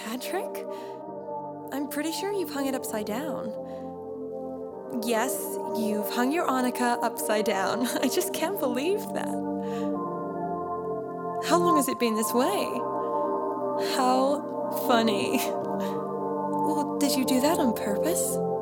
Patrick? I'm pretty sure you've hung it upside down. Yes, you've hung your Annika upside down. I just can't believe that. How long has it been this way? How funny. Well, did you do that on purpose?